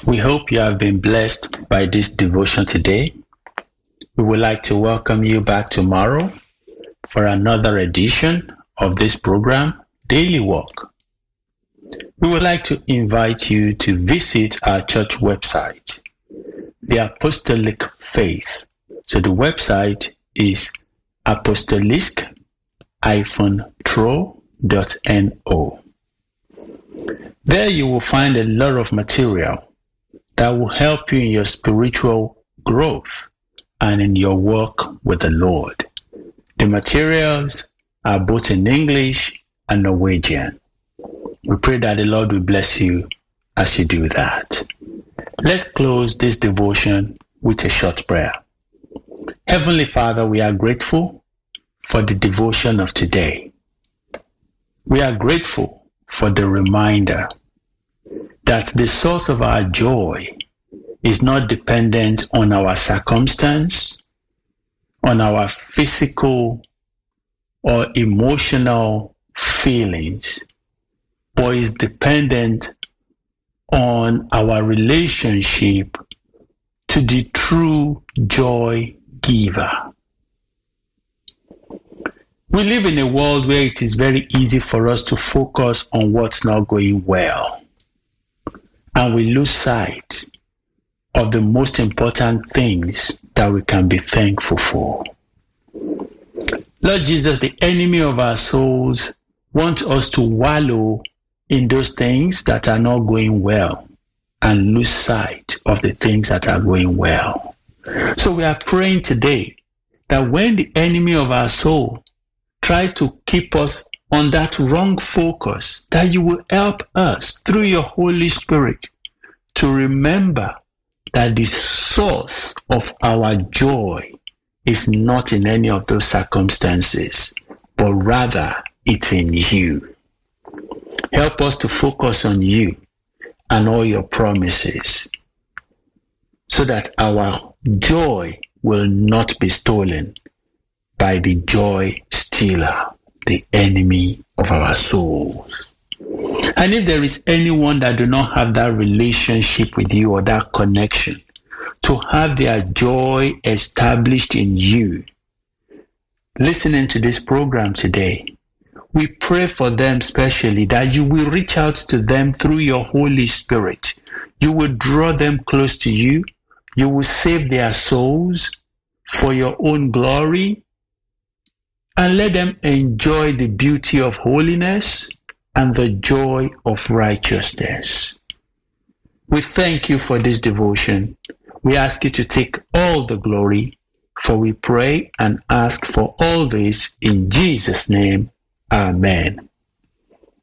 We hope you have been blessed by this devotion today. We would like to welcome you back tomorrow for another edition of this program, Daily Walk. We would like to invite you to visit our church website, The Apostolic Faith. So the website is apostolic-tro.no. There you will find a lot of material that will help you in your spiritual growth and in your work with the Lord. The materials are both in English and Norwegian. We pray that the Lord will bless you as you do that. Let's close this devotion with a short prayer. Heavenly Father, we are grateful for the devotion of today. We are grateful for the reminder that the source of our joy is not dependent on our circumstance, on our physical or emotional feelings, but is dependent on our relationship to the true joy giver. We live in a world where it is very easy for us to focus on what's not going well, and we lose sight of the most important things that we can be thankful for. Lord Jesus, the enemy of our souls wants us to wallow in those things that are not going well and lose sight of the things that are going well. So we are praying today that when the enemy of our soul try to keep us on that wrong focus, that you will help us through your Holy Spirit to remember that the source of our joy is not in any of those circumstances, but rather it's in you. Help us to focus on you and all your promises, so that our joy will not be stolen by the joy stealer, the enemy of our souls. And if there is anyone that do not have that relationship with you or that connection to have their joy established in you, listening to this program today, we pray for them specially that you will reach out to them through your Holy Spirit. You will draw them close to you. You will save their souls for your own glory, and let them enjoy the beauty of holiness and the joy of righteousness. We thank you for this devotion. We ask you to take all the glory, for we pray and ask for all this in Jesus' name. Amen.